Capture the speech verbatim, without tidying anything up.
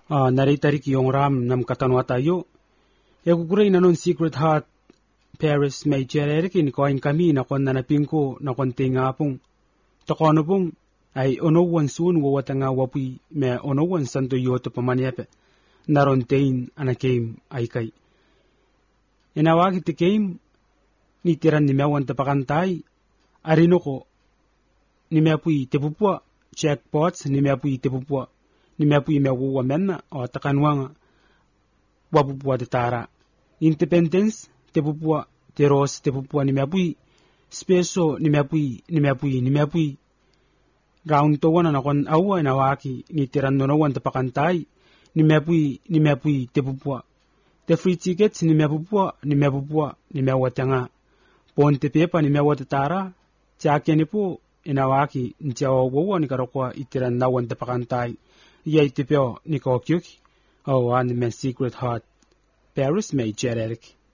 uh, naritarik yung ram nam katanwa tayo. Yagukuray na nun Secret Heart Paris may jererik in koin kami na kon nanapin ko na konti nga pong. Takono pong ay onowan sun wawata nga wapi me onowan santo yoto pamanyepe. Naron tain anakim ay kay. Inawagi ti kem ni tiran ni mewan tapakantay. Arino ko ni meapuy tepupua checkpots ni meapuy tepupua ni meapuy mewuwa menna o takanwa nga wapupua tara. Independence tepupua teros tepupua ni meapuy speso ni meapuy ni meapuy ni meapuy round to wana nakon awa inawaki ni tiran nonawan tapakantay ni meapuy ni meapuy tepupua. The free tickets ni meapupua ni meapupua ni mewatanga ponte pepa ni mewatara Tiake ni po inawaki ntiawa wawa ni karokwa itiran nawan tapakantay yay tipeo ni kokyuki o an men Secret Heart Paris may jererik.